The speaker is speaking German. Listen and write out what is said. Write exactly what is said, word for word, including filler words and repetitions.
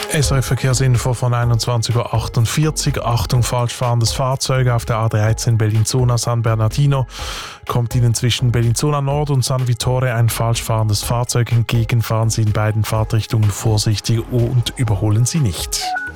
S R F-Verkehrsinfo von einundzwanzig Uhr achtundvierzig. Achtung, falsch fahrendes Fahrzeug auf der A dreizehn Bellinzona San Bernardino. Kommt Ihnen zwischen Bellinzona Nord und San Vittore ein falsch fahrendes Fahrzeug entgegen, fahren Sie in beiden Fahrtrichtungen vorsichtig und überholen Sie nicht.